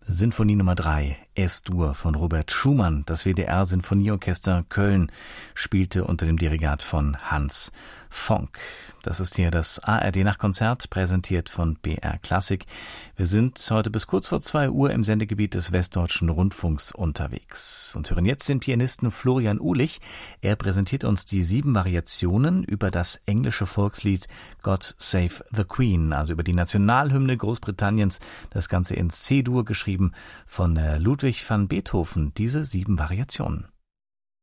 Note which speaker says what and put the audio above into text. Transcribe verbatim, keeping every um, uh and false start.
Speaker 1: Sinfonie Nummer drei, Es-Dur von Robert Schumann. Das W D R-Sinfonieorchester Köln spielte unter dem Dirigat von Hans Fonck. Das ist hier das A R D-Nachtkonzert, präsentiert von B R Klassik. Wir sind heute bis kurz vor zwei Uhr im Sendegebiet des Westdeutschen Rundfunks unterwegs und hören jetzt den Pianisten Florian Uhlich. Er präsentiert uns die sieben Variationen über das englische Volkslied God Save the Queen, also über die Nationalhymne Großbritanniens, das Ganze in C-Dur geschrieben von Ludwig van Beethoven, diese sieben Variationen.